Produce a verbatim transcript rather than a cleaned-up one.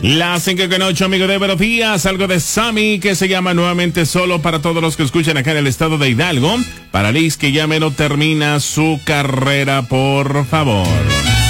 Las cinco con ocho, amigos de Buenos Días, algo de Sammy que se llama nuevamente Solo para todos los que escuchan acá en el estado de Hidalgo. Para Liz que ya menos termina su carrera, por favor.